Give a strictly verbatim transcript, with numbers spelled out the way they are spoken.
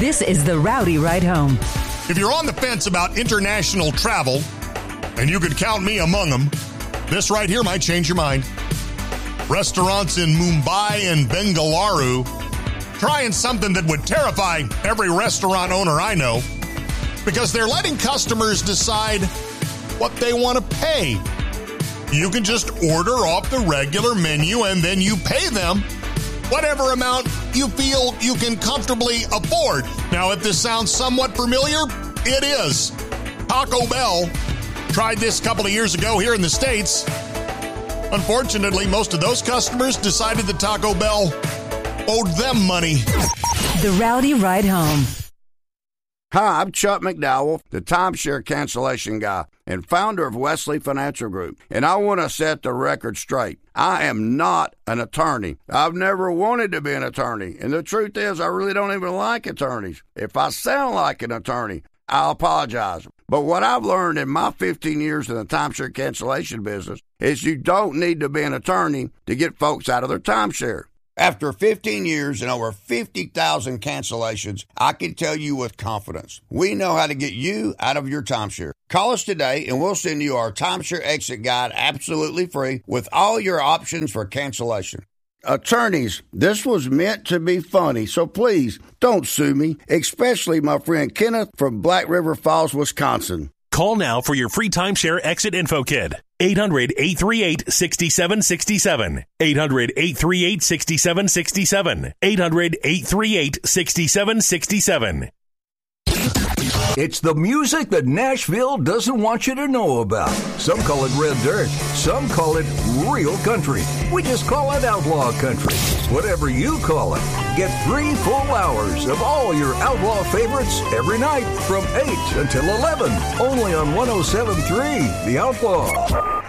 This is the Rowdy Ride Home. If you're on the fence about international travel, and you could count me among them, this right here might change your mind. Restaurants in Mumbai and Bengaluru trying something that would terrify every restaurant owner I know, because they're letting customers decide what they want to pay. You can just order off the regular menu and then you pay them whatever amount you feel you can comfortably afford. Now, if this sounds somewhat familiar, it is. Taco Bell tried this a couple of years ago here in the States. Unfortunately, most of those customers decided that Taco Bell owed them money. The Rowdy Ride Home. Hi, I'm Chuck McDowell, the timeshare cancellation guy and founder of Wesley Financial Group, and I want to set the record straight. I am not an attorney. I've never wanted to be an attorney, and the truth is I really don't even like attorneys. If I sound like an attorney, I'll apologize. But what I've learned in my fifteen years in the timeshare cancellation business is you don't need to be an attorney to get folks out of their timeshare. After fifteen years and over fifty thousand cancellations, I can tell you with confidence, we know how to get you out of your timeshare. Call us today and we'll send you our timeshare exit guide absolutely free with all your options for cancellation. Attorneys, this was meant to be funny, so please don't sue me, especially my friend Kenneth from Black River Falls, Wisconsin. Call now for your free timeshare exit info kit. eight hundred, eight three eight, six seven six seven. eight hundred, eight three eight, six seven six seven. eight hundred, eight three eight, six seven six seven. It's the music that Nashville doesn't want you to know about. Some call it red dirt. Some call it real country. We just call it outlaw country. Whatever you call it, get three full hours of all your outlaw favorites every night from eight until eleven. Only on one oh seven point three The Outlaw.